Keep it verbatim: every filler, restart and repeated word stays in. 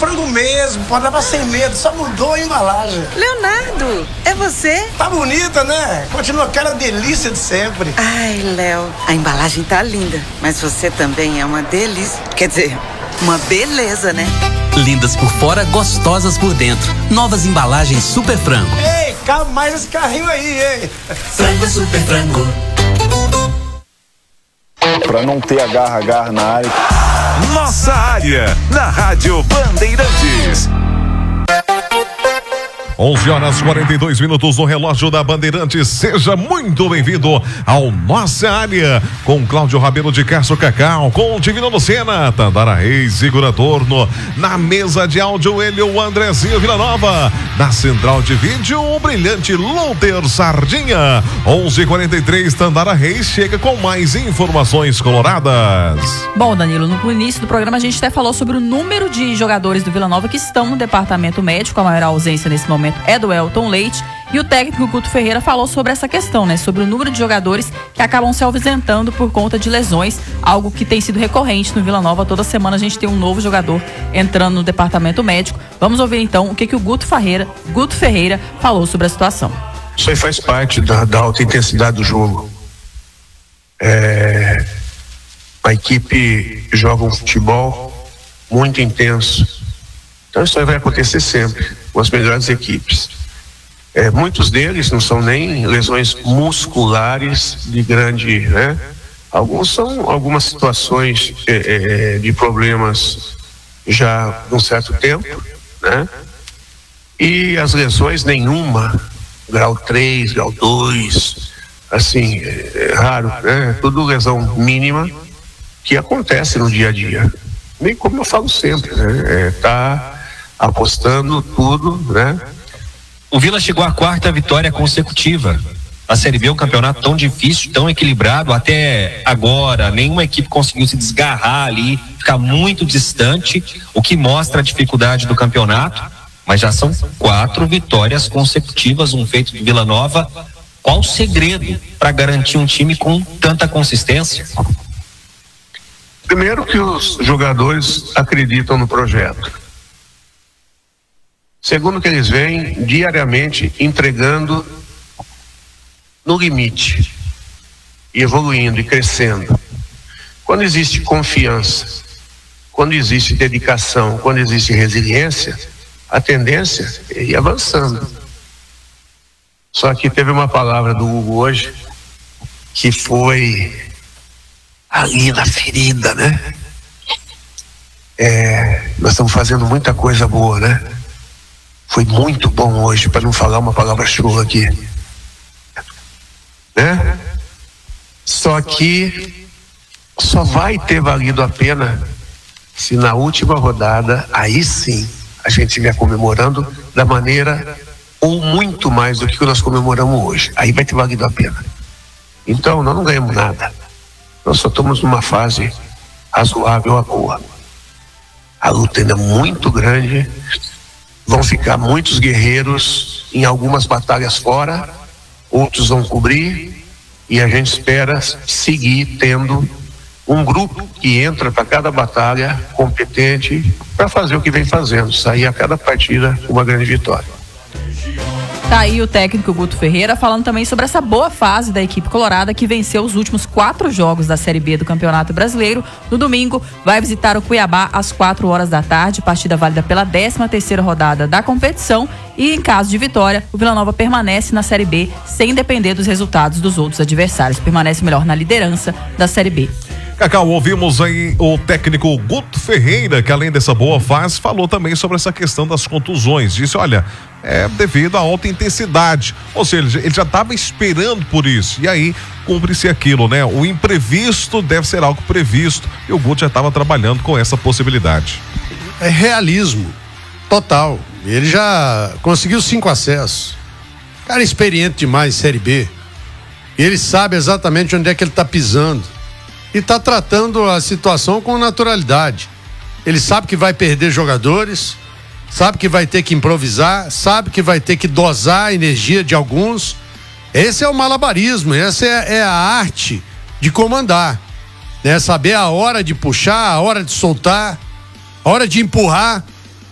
frango mesmo, pode levar sem medo, só mudou a embalagem. Leonardo, é você? Tá bonita, né? Continua aquela delícia de sempre. Ai, Léo, a embalagem tá linda, mas você também é uma delícia. Quer dizer, uma beleza, né? Lindas por fora, gostosas por dentro. Novas embalagens Super Frango. Ei, cabe mais esse carrinho aí, hein? Frango Super Frango. Pra não ter agarra-agarra na área. Nossa área, na Rádio Bandeirantes. onze horas e quarenta e dois minutos no relógio da Bandeirantes. Seja muito bem-vindo ao Nossa Área, com Cláudio Rabelo de Castro Cacau, com Divino Lucena, Tandara Reis, Igor Adorno, na mesa de áudio ele, o Andrezinho Villanova, na central de vídeo o brilhante Louter Sardinha. onze e quarenta e três, Tandara Reis chega com mais informações coloradas. Bom, Danilo, no início do programa a gente até falou sobre o número de jogadores do Vila Nova que estão no departamento médico. A maior ausência nesse momento é do Elton Leite, e o técnico Guto Ferreira falou sobre essa questão, né? Sobre o número de jogadores que acabam se ausentando por conta de lesões, algo que tem sido recorrente no Vila Nova. Toda semana a gente tem um novo jogador entrando no departamento médico. Vamos ouvir então o que, que o Guto Ferreira, Guto Ferreira falou sobre a situação. Isso aí faz parte da, da alta intensidade do jogo. É, a equipe joga um futebol muito intenso. Então isso aí vai acontecer sempre com as melhores equipes. É, muitos deles não são nem lesões musculares de grande, né? Alguns são algumas situações é, é, de problemas já de um certo tempo, né? E as lesões nenhuma, grau três, grau dois, assim, é, é raro, né? Tudo lesão mínima que acontece no dia a dia. Bem como eu falo sempre, né? É, tá apostando tudo, né? O Vila chegou à quarta vitória consecutiva. A Série B é um campeonato tão difícil, tão equilibrado, até agora nenhuma equipe conseguiu se desgarrar ali, ficar muito distante, o que mostra a dificuldade do campeonato, mas já são quatro vitórias consecutivas, um feito de Vila Nova. Qual o segredo para garantir um time com tanta consistência? Primeiro que os jogadores acreditam no projeto. Segundo que eles vêm diariamente entregando no limite e evoluindo e crescendo. Quando existe confiança, quando existe dedicação, quando existe resiliência, a tendência é ir avançando. Só que teve uma palavra do Hugo hoje que foi ali na ferida, né? É, nós estamos fazendo muita coisa boa, né? Foi muito bom hoje, para não falar uma palavra chula aqui, né? Só que só vai ter valido a pena se na última rodada, aí sim, a gente estiver comemorando da maneira ou muito mais do que nós comemoramos hoje. Aí vai ter valido a pena. Então, nós não ganhamos nada. Nós só estamos numa fase razoável a boa. A luta ainda é muito grande. Vão ficar muitos guerreiros em algumas batalhas fora, outros vão cobrir, e a gente espera seguir tendo um grupo que entra para cada batalha competente para fazer o que vem fazendo, sair a cada partida uma grande vitória. Tá aí o técnico Guto Ferreira falando também sobre essa boa fase da equipe colorada, que venceu os últimos quatro jogos da Série B do Campeonato Brasileiro. No domingo vai visitar o Cuiabá às quatro horas da tarde, partida válida pela décima terceira rodada da competição, e em caso de vitória, o Vila Nova permanece na Série B sem depender dos resultados dos outros adversários, permanece melhor na liderança da Série B. Cacau, ouvimos aí o técnico Guto Ferreira, que além dessa boa fase, falou também sobre essa questão das contusões. Disse, olha, é devido à alta intensidade, ou seja, ele já estava esperando por isso, e aí cumpre-se aquilo, né? O imprevisto deve ser algo previsto, e o Guto já estava trabalhando com essa possibilidade. É realismo total. Ele já conseguiu cinco acessos. Cara experiente demais em Série B. Ele sabe exatamente onde é que ele está pisando. E está tratando a situação com naturalidade. Ele sabe que vai perder jogadores, sabe que vai ter que improvisar, sabe que vai ter que dosar a energia de alguns. Esse é o malabarismo, essa é, é a arte de comandar, né? Saber a hora de puxar, a hora de soltar, a hora de empurrar.